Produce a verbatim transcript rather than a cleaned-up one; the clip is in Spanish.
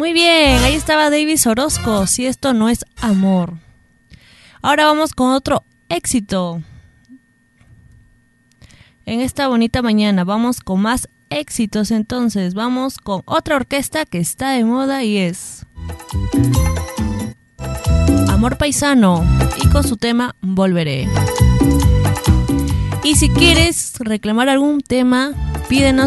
Muy bien, ahí estaba Davis Orozco, si esto no es amor. Ahora vamos con otro éxito. En esta bonita mañana vamos con más éxitos, entonces vamos con otra orquesta que está de moda y es Amor Paisano y con su tema Volveré. Y si quieres reclamar algún tema, pídenos